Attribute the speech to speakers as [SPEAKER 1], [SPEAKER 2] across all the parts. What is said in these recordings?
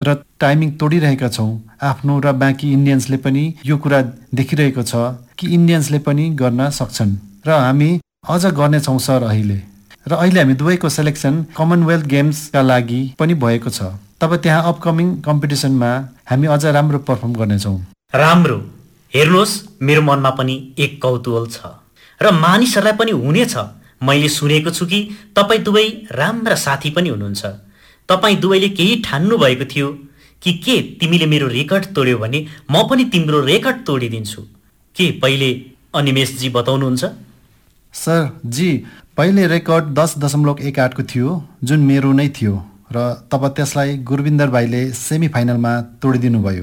[SPEAKER 1] र टाइमिङ तोडिरहेका छौँ। आफ्नो र बाँकी इन्डियन्सले पनि यो कुरा देखिरहेको छ कि इन्डियन्सले पनि गर्न सक्छन् र हामी अझ गर्नेछौँ सर। अहिले हामी दुवैको सेलेक्सन कमनवेल्थ गेम्सका लागि पनि भएको छ। तब त्यहाँ अपकमिङ कम्पिटिसनमा हामी अझ राम्रो पर्फर्म गर्नेछौँ।
[SPEAKER 2] राम्रो। हेर्नुहोस्, मेरो मनमा पनि एक कौतूहल छ र मानिसहरूलाई पनि हुनेछ। मैले सुनेको छु कि तपाईँ दुवै राम्रा साथी पनि हुनुहुन्छ। तपाईँ दुवैले केही ठान्नु भएको थियो कि के तिमीले मेरो रेकर्ड तोड्यौ भने म पनि तिम्रो रेकर्ड तोडिदिन्छु। के पहिले अनिमेषजी बताउनुहुन्छ?
[SPEAKER 1] सर जी, पहिले रेकर्ड 10.18 को थियो, जुन मेरो नै थियो र तब त्यसलाई गुरविन्दर भाइले सेमी फाइनलमा तोडिदिनु भयो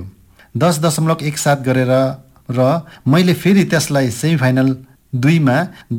[SPEAKER 1] 10.17 गरेर र मैले फेरि त्यसलाई सेमी फाइनल 2 मा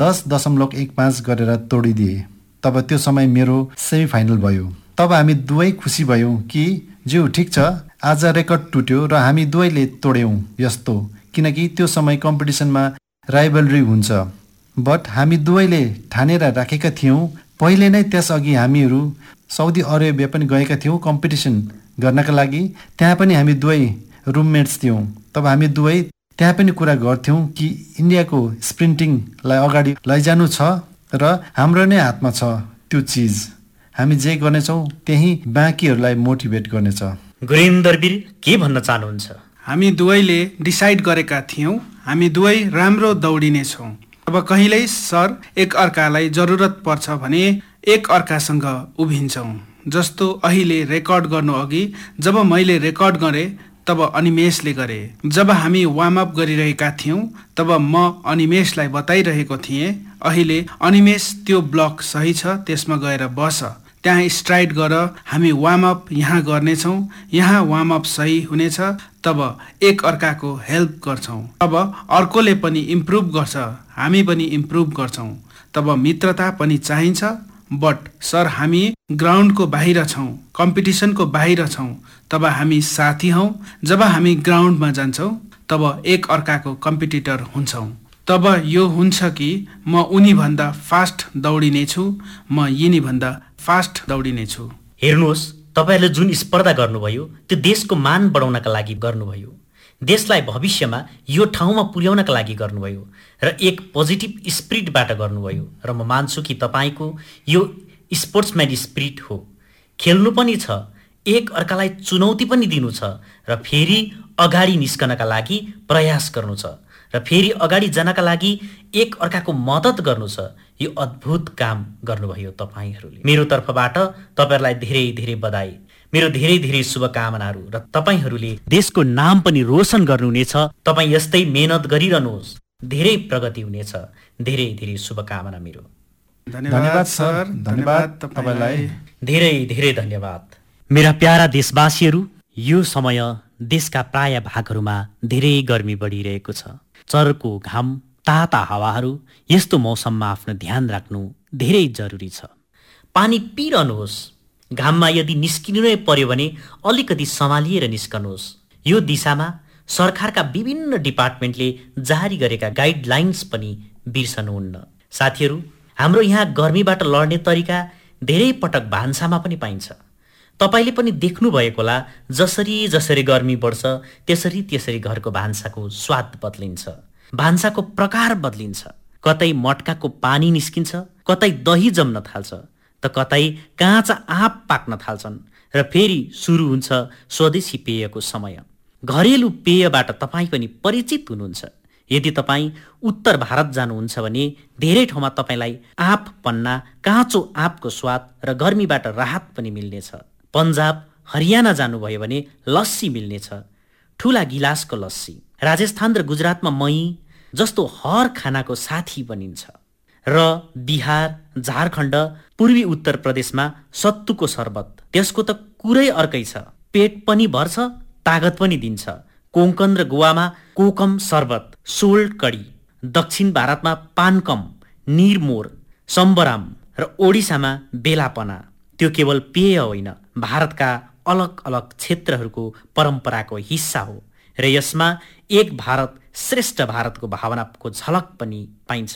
[SPEAKER 1] 10.15 गरेर तोडिदिएँ। तब त्यो समय मेरो सेमी फाइनल भयो। तब हामी दुवै खुसी भयौँ कि ज्यू ठिक छ, आज रेकर्ड टुट्यो र हामी दुवैले तोड्यौँ यस्तो, किनकि त्यो समय कम्पिटिसनमा राइभलरी हुन्छ। बट हामी दुवैले ठानेर राखेका थियौँ। पहिले नै त्यसअघि हामीहरू साउदी अरेबिया पनि गएका थियौँ कम्पिटिसन गर्नका लागि। त्यहाँ पनि हामी दुवै रुममेट्स थियौँ। तब हामी दुवै त्यहाँ पनि कुरा गर्थ्यौँ कि इन्डियाको स्प्रिन्टिङलाई अगाडि लैजानु छ र हाम्रो नै हातमा छ त्यो चिज। हामी जे गर्नेछौँ त्यही बाँकीहरूलाई मोटिभेट गर्नेछ।
[SPEAKER 2] गुरिन्दरवीर, के भन्न चाहनुहुन्छ?
[SPEAKER 3] हामी दुवैले डिसाइड गरेका थियौँ हामी दुवै राम्रो दौडिनेछौँ। अब कहिल्यै सर एक अर्कालाई जरुरत पर्छ भने एक अर्कासँग उभिन्छौँ। जस्तो अहिले रेकर्ड गर्नु अघि जब मैले रेकर्ड गरेँ तब अनिमेषले गरे। जब हामी वार्म अप गरिरहेका थियौँ तब म अनिमेषलाई बताइरहेको थिएँ, अहिले अनिमेष त्यो ब्लक सही छ, त्यसमा गएर बस, त्यहाँ स्ट्राइड गर, हामी वार्म अप यहाँ गर्नेछौँ, यहाँ वार्म अप सही हुनेछ। तब एक अर्काको हेल्प गर्छौँ। अब अर्कोले पनि इम्प्रुभ गर्छ, हामी पनि इम्प्रुभ गर्छौँ। तब मित्रता पनि चाहिन्छ। बट सर हामी ग्राउन्डको बाहिर छौँ, कम्पिटिसनको बाहिर छौँ, तब हामी साथी हौँ। जब हामी ग्राउन्डमा जान्छौँ तब एक अर्काको कम्पिटिटर हुन्छौँ। तब यो हुन्छ कि म उनीभन्दा फास्ट दौडिनेछु, म यिनीभन्दा फास्ट दौडिनेछु।
[SPEAKER 2] हेर्नुहोस्, तपाईँहरूले जुन स्पर्धा गर्नुभयो त्यो देशको मान बढाउनका लागि गर्नुभयो, देशलाई भविष्यमा यो ठाउँमा पुर्याउनका लागि गर्नुभयो र एक पोजिटिभ स्पिरिटबाट गर्नुभयो। र म मान्छु कि तपाईँको यो स्पोर्ट्सम्यान स्पिरिट हो। खेल्नु पनि छ, एक अर्कालाई चुनौती पनि दिनु छ र फेरि अगाडि निस्कनका लागि प्रयास गर्नु छ र फेरि अगाडि जानका लागि एक अर्काको मद्दत गर्नु छ। यो अद्भुत काम गर्नुभयो तपाईँहरूले। मेरो तर्फबाट तपाईँहरूलाई धेरै धेरै बधाई, मेरो धेरै धेरै शुभकामनाहरू र तपाईँहरूले देशको नाम पनि रोशन गर्नुहुनेछ। तपाईँ यस्तै मेहनत गरिरहनुहोस्, धेरै प्रगति हुनेछ। धेरै धेरै शुभकामना मेरो।
[SPEAKER 1] धन्यवाद सर, धन्यवाद तपाईँलाई,
[SPEAKER 2] धेरै धेरै धन्यवाद। मेरा प्यारा देशवासीहरू, यो समय देशका प्राय भागहरूमा धेरै गर्मी बढिरहेको छ। चर्को घाम, ताता हावाहरू, यस्तो मौसममा आफ्नो ध्यान राख्नु धेरै जरुरी छ। पानी पिइरहनुहोस्। घाममा यदि निस्किनु नै पर्यो भने अलिकति सम्हालिएर निस्कनुहोस्। यो दिशामा सरकारका विभिन्न डिपार्टमेन्टले जारी गरेका गाइडलाइन्स पनि बिर्सनुहुन्न। साथीहरू, हाम्रो यहाँ गर्मीबाट लड्ने तरिका धेरै पटक भान्सामा पनि पाइन्छ। तपाईँले पनि देख्नुभएको होला, जसरी जसरी गर्मी बढ्छ त्यसरी त्यसरी घरको भान्साको स्वाद बदलिन्छ, भान्साको प्रकार बदलिन्छ। कतै मटकाको पानी निस्किन्छ, कतै दही जम्न थाल्छ, त कतै काँचा आँप पाक्न थाल्छन् र फेरि सुरु हुन्छ स्वदेशी पेयको समय। घरेलु पेयबाट तपाईँ पनि परिचित हुनुहुन्छ। यदि तपाईँ उत्तर भारत जानुहुन्छ भने धेरै ठाउँमा तपाईँलाई आँप पन्ना, काँचो आँपको स्वाद र गर्मीबाट राहत पनि मिल्नेछ। पन्जाब, हरियाणा जानुभयो भने लस्सी मिल्नेछ, ठुला गिलासको लस्सी। राजस्थान र गुजरातमा मही जस्तो हर खानाको साथी बनिन्छ। र बिहार, झारखण्ड, पूर्वी उत्तर प्रदेशमा सत्तुको शरबत, त्यसको त कुरै अर्कै छ। पेट पनि भर्छ, तागत पनि दिन्छ। कोंकण र गोवामा कोकम शरबत, सोल्ट कडी। दक्षिण भारतमा पानकम, निरमोर, सम्बराम र ओडिसामा बेलापना। त्यो केवल पेय होइन, भारतका अलग अलग क्षेत्रहरूको परम्पराको हिस्सा हो र यसमा एक भारत श्रेष्ठ भारतको भावनाको झलक पनि पाइन्छ।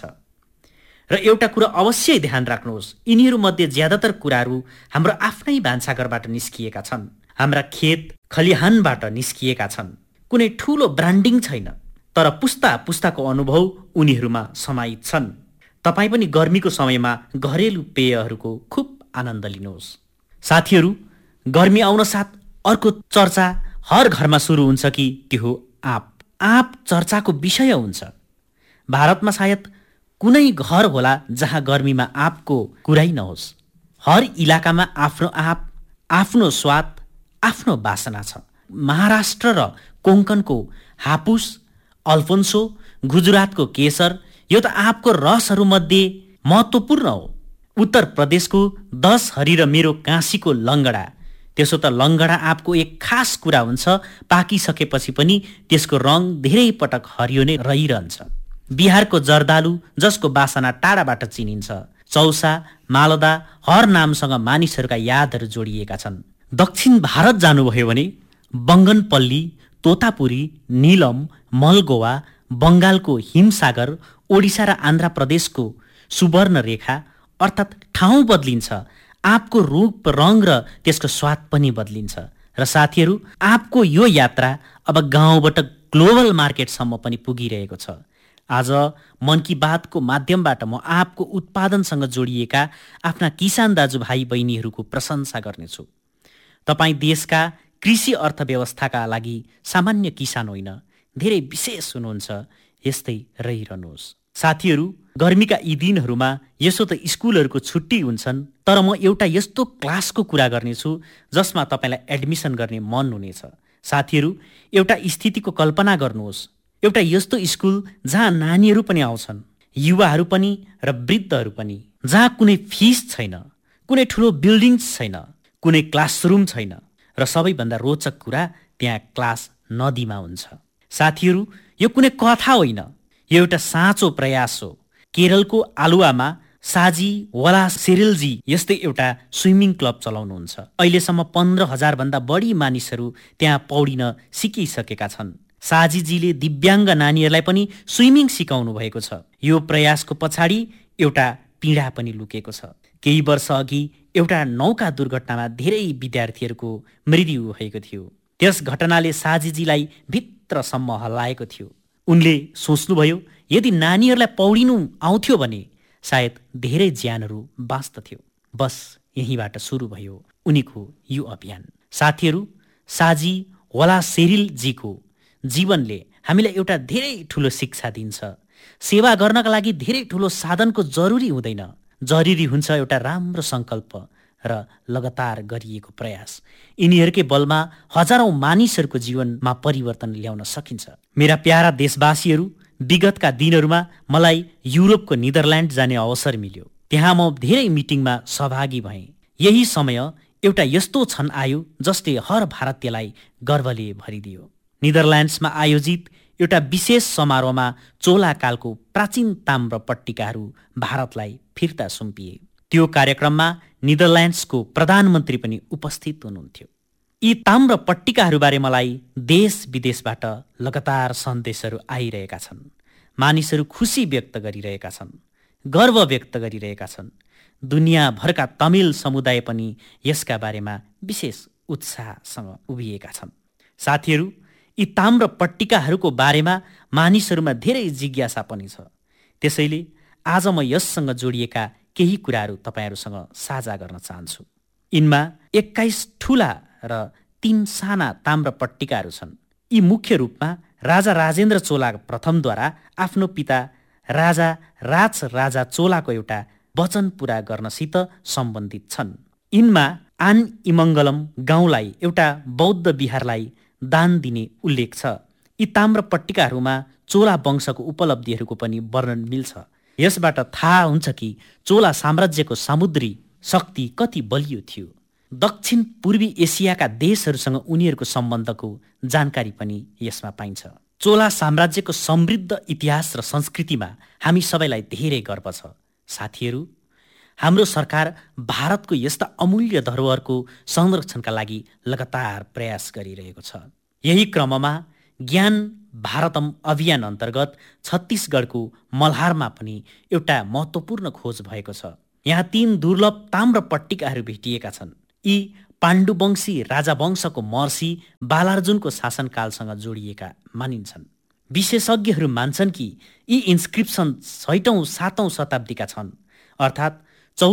[SPEAKER 2] र एउटा कुरा अवश्य ध्यान राख्नुहोस्, यिनीहरूमध्ये ज्यादातर कुराहरू हाम्रो आफ्नै भान्साघरबाट निस्किएका छन्। हाम्रा खेत खलिहानबाट निस्किएका छन्। कुनै ठूलो ब्रान्डिङ छैन, तर पुस्ता पुस्ताको अनुभव उनीहरूमा समाहित छन्। तपाईँ पनि गर्मीको समयमा घरेलु पेयहरूको खुब आनन्द लिनुहोस्। साथीहरू, गर्मी आउन साथ अर्को चर्चा हर घरमा सुरु हुन्छ कि त्यो हो आँप। आँप चर्चाको विषय हुन्छ। भारतमा सायद कुनै घर होला जहाँ गर्मीमा आँपको कुरै नहोस्। हर इलाकामा आफ्नो आँप, आफ्नो स्वाद, आफ्नो बासना छ। महाराष्ट्र र कोङ्कनको हापुस, अल्फोन्सो, गुजरातको केसर, यो त आँपको रसहरूमध्ये महत्त्वपूर्ण हो। उत्तर प्रदेशको 10 हरी र मेरो काशीको लङ्गडा, त्यसो त लङ्गडा आँपको एक खास कुरा हुन्छ, पाकिसकेपछि पनि त्यसको रङ धेरै पटक हरियो नै रहिरहन्छ। बिहारको जर्दालु, जसको बासना टाढाबाट चिनिन्छ, चौसा, मालदा, हर नामसँग मानिसहरूका यादहरू जोडिएका छन्। दक्षिण भारत जानुभयो भने बङ्गनपल्ली, तोतापुरी, नीलम, मलगोवा, बङ्गालको हिमसागर, ओडिसा र आन्ध्र प्रदेशको सुवर्णरेखा, अर्थात् ठाउँ बदलिन्छ, आँपको रूप, रङ र त्यसको स्वाद पनि बदलिन्छ। र साथीहरू, आँपको यो यात्रा अब गाउँबाट ग्लोबल मार्केटसम्म पनि पुगिरहेको छ। आज मन की बातको माध्यमबाट म आँपको उत्पादनसँग जोडिएका आफ्ना किसान दाजुभाइ बहिनीहरूको प्रशंसा गर्नेछु। तपाईँ देशका कृषि अर्थव्यवस्थाका लागि सामान्य किसान होइन, धेरै विशेष हुनुहुन्छ। यस्तै रहिरहनुहोस्। साथीहरू, गर्मीका यी दिनहरूमा यसो त स्कुलहरूको छुट्टी हुन्छन्, तर म एउटा यस्तो क्लासको कुरा गर्नेछु जसमा तपाईँलाई एडमिसन गर्ने मन हुनेछ। साथीहरू, एउटा स्थितिको कल्पना गर्नुहोस्। एउटा यस्तो स्कुल जहाँ नानीहरू पनि आउँछन्, युवाहरू पनि र वृद्धहरू पनि, जहाँ कुनै फिस छैन, कुनै ठुलो बिल्डिङ्स छैन, कुनै क्लासरुम छैन, र सबैभन्दा रोचक कुरा त्यहाँ क्लास नदीमा हुन्छ। साथीहरू, यो कुनै कथा होइन, यो एउटा साँचो प्रयास हो। केरलको आलुवामा साजी वला सेरिलजी यस्तै एउटा स्विमिङ क्लब चलाउनुहुन्छ। अहिलेसम्म 15,000 भन्दा बढी मानिसहरू त्यहाँ पौडिन सिकिसकेका छन्। साजीजीले दिव्याङ्ग नानीहरूलाई पनि स्विमिङ सिकाउनु भएको छ। यो प्रयासको पछाडि एउटा पीडा पनि लुकेको छ। केही वर्ष अघि एउटा नौका दुर्घटनामा धेरै विद्यार्थीहरूको मृत्यु भएको थियो। त्यस घटनाले साजीजीलाई भित्रसम्म हल्लाएको थियो। उनले सोच्नुभयो, यदि नानीहरूलाई पौडिनु आउँथ्यो भने सायद धेरै ज्यानहरू बाँच्दथ्यो। बस यहीँबाट सुरु भयो उनीको यो अभियान। साथीहरू, साजी वला सेरिलजीको जीवनले हामीलाई एउटा धेरै ठुलो शिक्षा दिन्छ। सेवा गर्नका लागि धेरै ठुलो साधनको जरुरी हुँदैन, जरुरी हुन्छ एउटा राम्रो सङ्कल्प र लगातार गरिएको प्रयास। यिनीहरूकै बलमा हजारौं मानिसहरूको जीवनमा परिवर्तन ल्याउन सकिन्छ। मेरा प्यारा देशवासीहरू, विगतका दिनहरूमा मलाई युरोपको निदरल्यान्ड जाने अवसर मिल्यो। त्यहाँ म धेरै मिटिङमा सहभागी भएँ। यही समय एउटा यस्तो क्षण आयो जसले हर भारतीयलाई गर्वले भरिदियो। निदरल्यान्ड्समा आयोजित एउटा विशेष समारोहमा चोलाकालको प्राचीन ताम्र पट्टिकाहरू भारतलाई फिर्ता सुम्पिए। त्यो कार्यक्रममा निदरल्यान्ड्सको प्रधानमन्त्री पनि उपस्थित हुनुहुन्थ्यो। यी ताम्र पट्टिकाहरूबारे मलाई देश विदेशबाट लगातार सन्देशहरू आइरहेका छन्। मानिसहरू खुसी व्यक्त गरिरहेका छन्, गर्व व्यक्त गरिरहेका छन्। दुनियाँभरका तमिल समुदाय पनि यसका बारेमा विशेष उत्साहसँग उभिएका छन्। साथीहरू, यी ताम्र पट्टिकाहरूको बारेमा मानिसहरूमा धेरै जिज्ञासा पनि छ। त्यसैले आज म यससँग जोडिएका केही कुराहरू तपाईँहरूसँग साझा गर्न चाहन्छु। यिनमा 21 ठुला र 3 साना ताम्र पट्टिकाहरू छन्। यी मुख्य रूपमा राजा राजेन्द्र चोला प्रथमद्वारा आफ्नो पिता राजा राजा चोलाको एउटा वचन पूरा गर्नसित सम्बन्धित छन्। यिनमा आन इमङ्गलम गाउँलाई एउटा बौद्ध विहारलाई दान दिने उल्लेख छ। यी ताम्र पट्टिकाहरूमा चोला वंशको उपलब्धिहरूको पनि वर्णन मिल्छ। यसबाट थाहा हुन्छ कि चोला साम्राज्यको समुद्री शक्ति कति बलियो थियो। दक्षिण पूर्वी एसियाका देशहरूसँग उनीहरूको सम्बन्धको जानकारी पनि यसमा पाइन्छ। चोला साम्राज्यको समृद्ध इतिहास र संस्कृतिमा हामी सबैलाई धेरै गर्व छ। साथीहरू, हाम्रो सरकार भारतको यस्ता अमूल्य धरोहरको संरक्षणका लागि लगातार प्रयास गरिरहेको छ। यही क्रममा ज्ञान भारतम अभियान अन्तर्गत छत्तीसगढको मल्हारमा पनि एउटा महत्त्वपूर्ण खोज भएको छ। यहाँ 3 दुर्लभ ताम्र पट्टिकाहरू भेटिएका छन्। यी पाण्डुवंशी राजावंशको महर्षि बालार्जुनको शासनकालसँग जोडिएका मानिन्छन्। विशेषज्ञहरू मान्छन् कि यी इन्स्क्रिप्सन 6औं 7औं शताब्दीका छन्, अर्थात्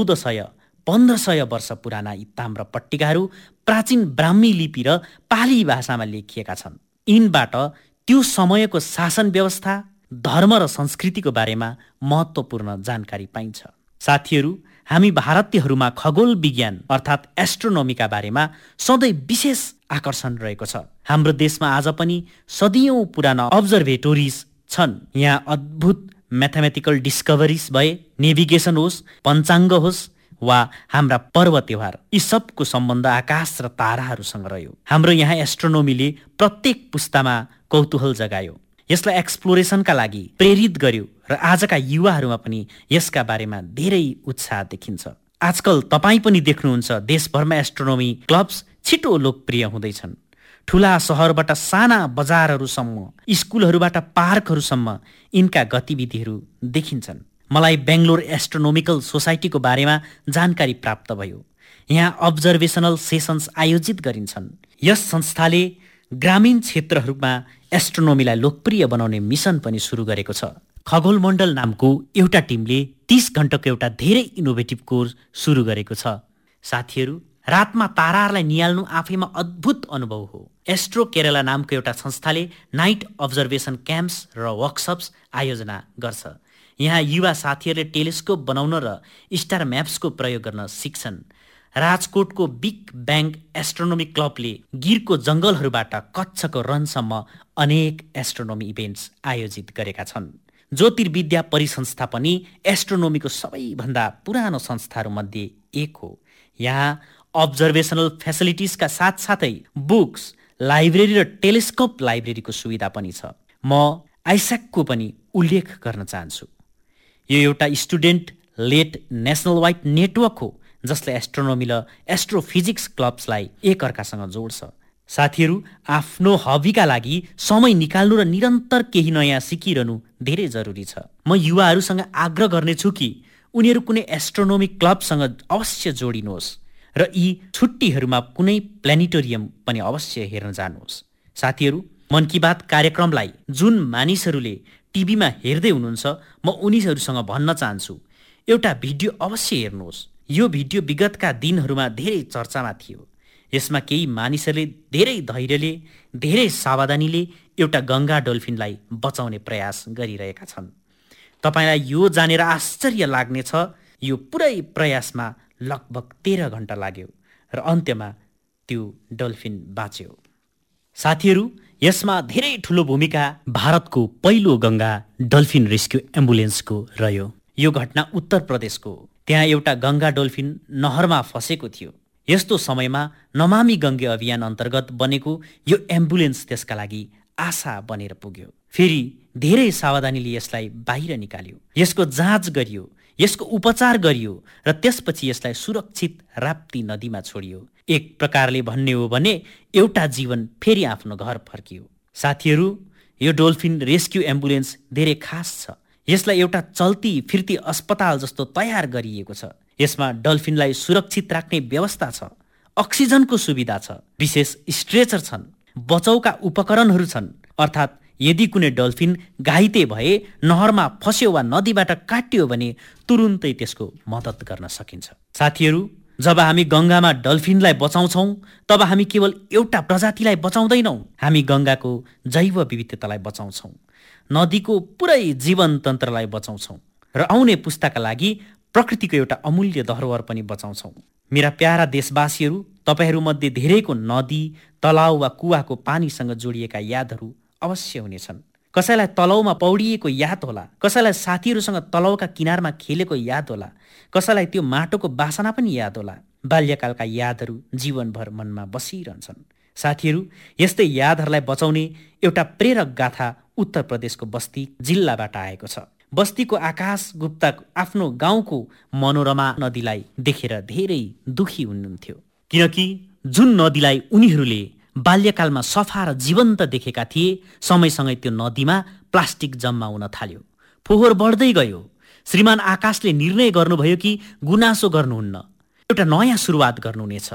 [SPEAKER 2] 1400-1500 वर्ष पुराना। यी ताम्र पट्टिकाहरू प्राचीन ब्राह्मी लिपि र पाली भाषामा लेखिएका छन्। यिनबाट त्यो समयको शासन व्यवस्था, धर्म र संस्कृतिको बारेमा महत्त्वपूर्ण जानकारी पाइन्छ। साथीहरू, हामी भारतीयहरूमा खगोल विज्ञान अर्थात् एस्ट्रोनोमीका बारेमा सधैँ विशेष आकर्षण रहेको छ। हाम्रो देशमा आज पनि सदियौं पुराना अब्जर्भेटोरिज छन्। यहाँ अद्भुत म्याथमेटिकल डिस्कभरिज भए, नेभिगेसन होस्, पञ्चाङ्ग होस् वा हाम्रा पर्व त्योहार, यी सबको सम्बन्ध आकाश र ताराहरूसँग रह्यो। हाम्रो यहाँ एस्ट्रोनोमीले प्रत्येक पुस्तामा कौतूहल जगायो, यसलाई एक्सप्लोरेसनका लागि प्रेरित गर्यो र आजका युवाहरूमा पनि यसका बारेमा धेरै उत्साह देखिन्छ। आजकल तपाईँ पनि देख्नुहुन्छ देशभरमा एस्ट्रोनोमी क्लब्स छिटो लोकप्रिय हुँदैछन्। ठुला सहरबाट साना बजारहरूसम्म, स्कुलहरूबाट पार्कहरूसम्म यिनका गतिविधिहरू देखिन्छन्। मलाई बेङ्गलोर एस्ट्रोनोमिकल सोसाइटीको बारेमा जानकारी प्राप्त भयो। यहाँ अब्जर्भेसनल सेसन्स आयोजित गरिन्छन्। यस संस्थाले ग्रामीण क्षेत्रहरूमा एस्ट्रोनोमीलाई लोकप्रिय बनाउने मिसन पनि सुरु गरेको छ। खगोल मण्डल नामको एउटा टिमले 30 घण्टाको एउटा धेरै इनोभेटिभ कोर्स सुरु गरेको छ। साथीहरू, रातमा ताराहरूलाई निहाल्नु आफैमा अद्भुत अनुभव हो। एस्ट्रो केरला नामको एउटा संस्थाले नाइट अब्जर्भेसन क्याम्प्स र वर्कसप्स आयोजना गर्छ। यहाँ युवा साथीहरूले टेलिस्कोप बनाउन र स्टार म्याप्सको प्रयोग गर्न सिक्छन्। राजकोटको बिग ब्याङ एस्ट्रोनोमी क्लबले गिरको जङ्गलहरूबाट कच्छको रनसम्म अनेक एस्ट्रोनोमी इभेन्ट्स आयोजित गरेका छन्। ज्योतिर्विद्या परिसंस्था पनि एस्ट्रोनोमीको सबैभन्दा पुरानो संस्थाहरूमध्ये एक हो। यहाँ अब्जर्भेसनल फेसिलिटिजका साथसाथै बुक्स, लाइब्रेरी र टेलिस्कोप लाइब्रेरीको सुविधा पनि छ। म आइस्याकको पनि उल्लेख गर्न चाहन्छु। यो एउटा student led national wide network हो जसले एस्ट्रोनोमी र एस्ट्रोफिजिक्स क्लब्सलाई एकअर्कासँग जोड्छ। साथीहरू, आफ्नो हबीका लागि समय निकाल्नु र निरन्तर केही नयाँ सिकिरहनु धेरै जरुरी छ। म युवाहरूसँग आग्रह गर्नेछु कि उनीहरू कुनै एस्ट्रोनोमी क्लबसँग अवश्य जोडिनुहोस् र यी छुट्टीहरूमा कुनै प्लानेटोरियम पनि अवश्य हेर्न जानुहोस्। साथीहरू, मन की बात कार्यक्रमलाई जुन मानिसहरूले टिभीमा हेर्दै हुनुहुन्छ, म उनीहरूसँग भन्न चाहन्छु, एउटा भिडियो अवश्य हेर्नुहोस्। यो भिडियो विगतका दिनहरूमा धेरै चर्चामा थियो। यसमा केही मानिसहरूले धेरै धैर्यले, धेरै सावधानीले एउटा गङ्गा डल्फिनलाई बचाउने प्रयास गरिरहेका छन्। तपाईँलाई यो जानेर आश्चर्य लाग्नेछ, यो पुरै प्रयासमा लगभग 13 घण्टा लाग्यो र अन्त्यमा त्यो डल्फिन बाँच्यो। साथीहरू, यसमा धेरै ठुलो भूमिका भारतको पहिलो गङ्गा डल्फिन रेस्क्यु एम्बुलेन्सको रह्यो। यो घटना उत्तर प्रदेशको हो। त्यहाँ एउटा गङ्गा डल्फिन नहरमा फसेको थियो। यस्तो समयमा नमामि गङ्गे अभियान अन्तर्गत बनेको यो एम्बुलेन्स त्यसका लागि आशा बनेर पुग्यो। फेरि धेरै सावधानीले यसलाई बाहिर निकाल्यो, यसको जाँच गरियो, यसको उपचार गरियो र त्यसपछि यसलाई सुरक्षित राप्ती नदीमा छोडियो। एक प्रकारले भन्ने हो भने एउटा जीवन फेरि आफ्नो घर फर्कियो। साथीहरू, यो डल्फिन रेस्क्यु एम्बुलेन्स धेरै खास छ। यसलाई एउटा चल्ती फिर्ती अस्पताल जस्तो तयार गरिएको छ। यसमा डल्फिनलाई सुरक्षित राख्ने व्यवस्था छ, अक्सिजनको सुविधा छ, विशेष स्ट्रेचर छन्, बचाउका उपकरणहरू छन्। अर्थात् यदि कुनै डल्फिन घाइते भए, नहरमा फस्यो वा नदीबाट काटियो भने तुरुन्तै त्यसको मद्दत गर्न सकिन्छ। साथीहरू, जब हामी गङ्गामा डल्फिनलाई बचाउँछौँ, तब हामी केवल एउटा प्रजातिलाई बचाउँदैनौँ, हामी गङ्गाको जैव विविधतालाई बचाउँछौँ, नदीको पुरै जीवन तन्त्रलाई बचाउँछौँ र आउने पुस्ताका लागि प्रकृतिको एउटा अमूल्य धरोहर पनि बचाउँछौँ। मेरा प्यारा देशवासीहरू, तपाईँहरूमध्ये धेरैको नदी, तलाउ वा कुवाको पानीसँग जोडिएका यादहरू अवश्य हुनेछन्। कसैलाई तलाउमा पौडिएको याद होला, कसैलाई साथीहरूसँग तलाउका किनारमा खेलेको याद होला, कसैलाई त्यो माटोको बासना पनि याद होला। बाल्यकालका यादहरू जीवनभर मनमा बसिरहन्छन्। साथीहरू, यस्तै यादहरूलाई बचाउने एउटा प्रेरक गाथा उत्तर प्रदेशको बस्ती जिल्लाबाट आएको छ। बस्तीको आकाश गुप्ता आफ्नो गाउँको मनोरमा नदीलाई देखेर धेरै दुखी हुनुहुन्थ्यो, किनकि जुन नदीलाई उनीहरूले बाल्यकालमा सफा र जीवन्त देखेका थिए, समयसँगै त्यो नदीमा प्लास्टिक जम्मा हुन थाल्यो, फोहोर बढ्दै गयो। श्रीमान आकाशले निर्णय गर्नुभयो कि गुनासो गर्नुहुन्न, एउटा नयाँ सुरुवात गर्नुहुनेछ।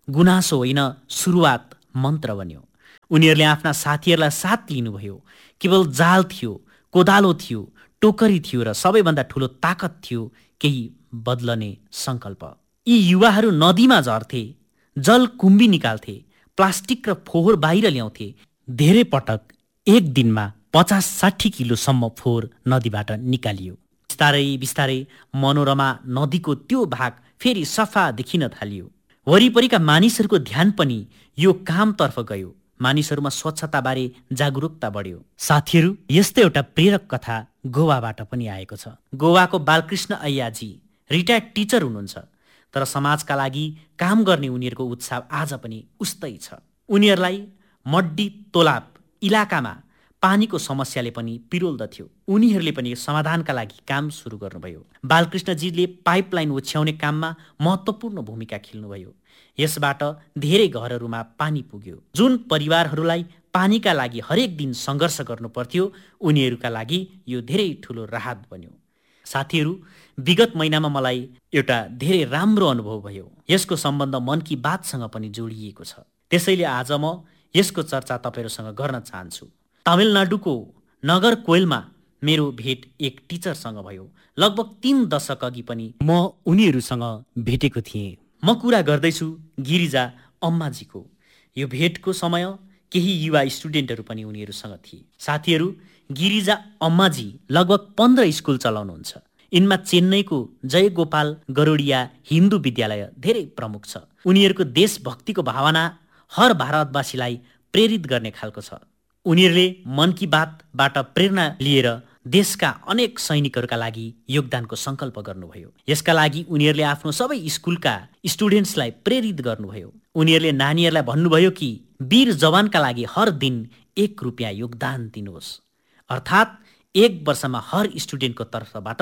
[SPEAKER 2] गुनासो होइन सुरुवात मन्त्र बन्यो। उनीहरूले आफ्ना साथीहरूलाई साथ लिनुभयो। केवल जाल थियो, कोदालो थियो, टोकरी थियो र सबैभन्दा ठुलो ताकत थियो केही बदलने सङ्कल्प। यी युवाहरू नदीमा झर्थे, जल कुम्बी निकाल्थे, प्लास्टिक र फोहोर बाहिर ल्याउँथे। धेरै पटक एक दिनमा 50-60 किलोसम्म फोहोर नदीबाट निकालियो। बिस्तारै बिस्तारै मनोरमा नदीको त्यो भाग फेरि सफा देखिन थालियो। वरिपरिका मानिसहरूको ध्यान पनि यो कामतर्फ गयो। मानिसहरूमा स्वच्छताबारे जागरुकता बढ्यो। साथीहरू, यस्तै एउटा प्रेरक कथा गोवाबाट पनि आएको छ। गोवाको बालकृष्ण अय्याजी रिटायर्ड टिचर हुनुहुन्छ, तर समाजका लागि काम गर्ने उनीहरूको उत्साह आज पनि उस्तै छ। उनीहरूलाई मड्डी तोलाब इलाकामा पानीको समस्याले पनि पिरोल्दथ्यो। उनीहरूले पनि समाधानका लागि काम सुरु गर्नुभयो। बालकृष्णजीले पाइपलाइन ओछ्याउने काममा महत्त्वपूर्ण भूमिका खेल्नुभयो। यसबाट धेरै घरहरूमा पानी पुग्यो। जुन परिवारहरूलाई पानीका लागि हरेक दिन सङ्घर्ष गर्नु पर्थ्यो, उनीहरूका लागि यो धेरै ठुलो राहत बन्यो। साथीहरू, विगत महिनामा मलाई एउटा धेरै राम्रो अनुभव भयो। यसको सम्बन्ध मन की बातसँग पनि जोडिएको छ। त्यसैले आज म यसको चर्चा तपाईँहरूसँग गर्न चाहन्छु। तमिलनाडुको नगरकोइलमा मेरो भेट एक टिचरसँग भयो। लगभग 3 दशक अघि पनि म उनीहरूसँग भेटेको थिएँ। म कुरा गर्दैछु गिरिजा अम्माजीको। यो भेटको समय केही युवा स्टुडेन्टहरू पनि उनीहरूसँग थिए। साथीहरू, गिरिजा अम्माजी लगभग 15 स्कुल चलाउनुहुन्छ। यिनमा चेन्नईको जयगोपाल गरोडिया हिन्दू विद्यालय धेरै प्रमुख छ। उनीहरूको देशभक्तिको भावना हर भारतवासीलाई प्रेरित गर्ने खालको छ। उनीहरूले मन की बातबाट प्रेरणा लिएर देशका अनेक सैनिकहरूका लागि योगदानको सङ्कल्प गर्नुभयो। यसका लागि उनीहरूले आफ्नो सबै स्कुलका स्टुडेन्ट्सलाई प्रेरित गर्नुभयो। उनीहरूले नानीहरूलाई भन्नुभयो कि वीर जवानका लागि हर दिन 1 रुपियाँ योगदान दिनुहोस्। अर्थात् 1 वर्षमा हर स्टुडेन्टको तर्फबाट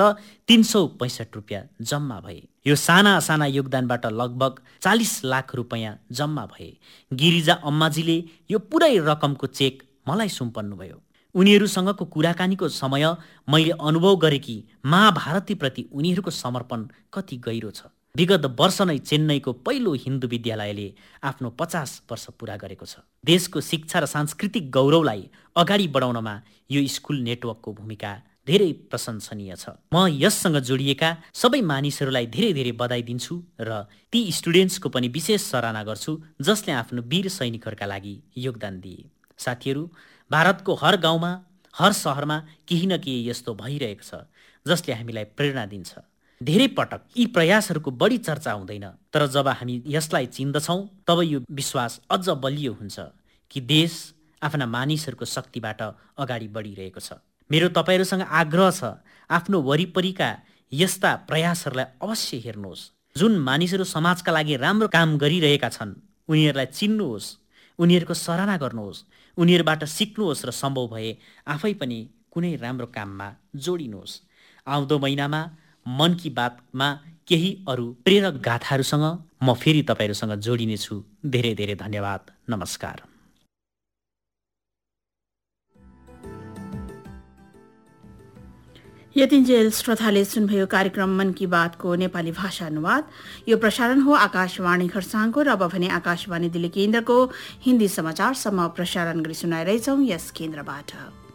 [SPEAKER 2] 365 रुपियाँ जम्मा भए। यो साना साना योगदानबाट लगभग 40 लाख रुपियाँ जम्मा भए। गिरिजा अम्माजीले यो पुरै रकमको चेक मलाई सुम्पन्नुभयो। उनीहरूसँगको कुराकानीको समय मैले अनुभव गरेँ कि महाभारतीप्रति उनीहरूको समर्पण कति गहिरो छ। विगत वर्ष नै चेन्नईको पहिलो हिन्दू विद्यालयले आफ्नो 50 वर्ष पुरा गरेको छ। देशको शिक्षा र सांस्कृतिक गौरवलाई अगाडि बढाउनमा यो स्कुल नेटवर्कको भूमिका धेरै प्रशंसनीय छ। म यससँग जोडिएका सबै मानिसहरूलाई धेरै धेरै बधाई दिन्छु र ती स्टुडेन्ट्सको पनि विशेष सराहना गर्छु जसले आफ्नो वीर सैनिकहरूका लागि योगदान दिए। साथीहरू, भारतको हर गाउँमा, हर सहरमा केही न केही यस्तो भइरहेको छ जसले हामीलाई प्रेरणा दिन्छ। धेरै पटक यी प्रयासहरूको बढी चर्चा हुँदैन, तर जब हामी यसलाई चिन्दछौँ तब यो विश्वास अझ बलियो हुन्छ कि देश आफ्ना मानिसहरूको शक्तिबाट अगाडि बढिरहेको छ। मेरो तपाईँहरूसँग आग्रह छ, आफ्नो वरिपरिका यस्ता प्रयासहरूलाई अवश्य हेर्नुहोस्। जुन मानिसहरू समाजका लागि राम्रो काम गरिरहेका छन् उनीहरूलाई चिन्नुहोस्, उनीहरूको सराहना गर्नुहोस्, उनीहरूबाट सिक्नुहोस् र सम्भव भए आफै पनि कुनै राम्रो काममा जोडिनुहोस्। आउँदो महिनामा मन की बातमा केही अरू प्रेरक गाथाहरूसँग म फेरि तपाईँहरूसँग जोडिनेछु। धेरै धेरै धन्यवाद। नमस्कार।
[SPEAKER 4] यतिन्जेल श्रोताले सुन्नुभयो कार्यक्रम मन की बातको नेपाली भाषा अनुवाद। यो प्रसारण हो आकाशवाणी खरसाङको र अब भने आकाशवाणी दिल्ली केन्द्रको हिन्दी समाचारसम्म प्रसारण गरी सुनाइरहेछौँ यस केन्द्रबाट।